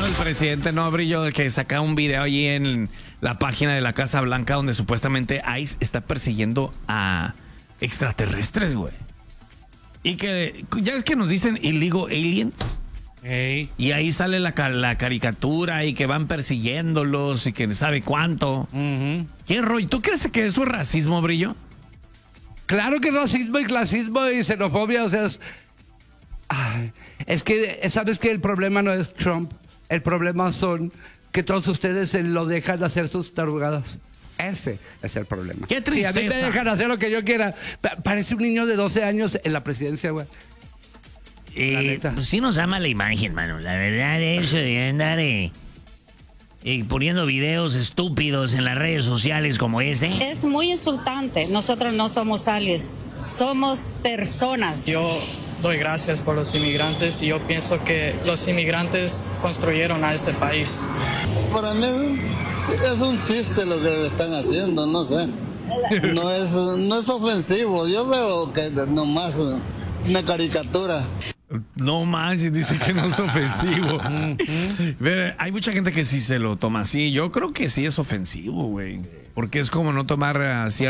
el presidente, no, Brillo, que saca un video allí en la página de la Casa Blanca donde supuestamente ICE está persiguiendo a extraterrestres, güey. Y que, ya ves que nos dicen illegal aliens. Hey. Y ahí sale la caricatura y que van persiguiéndolos y que sabe cuánto. ¿Qué rollo? ¿Tú crees que eso es racismo, Brillo? Claro que racismo y clasismo y xenofobia, o sea, es que, ¿sabes qué? El problema no es Trump, el problema son que todos ustedes lo dejan hacer sus tarugadas. Ese es el problema. ¡Qué tristeza! Si a mí me dejan hacer lo que yo quiera, parece un niño de 12 años en la presidencia, güey. Pues sí nos ama la imagen, mano. La verdad, eso de andar poniendo videos estúpidos en las redes sociales como este. Es muy insultante. Nosotros no somos aliens, somos personas. Yo doy gracias por los inmigrantes y yo pienso que los inmigrantes construyeron a este país. Para mí es un chiste lo que le están haciendo, no sé. No es ofensivo. Yo veo que nomás una caricatura. No manches, dice que no es ofensivo. Hay mucha gente que sí se lo toma así. Yo creo que sí es ofensivo, güey. Porque es como no tomar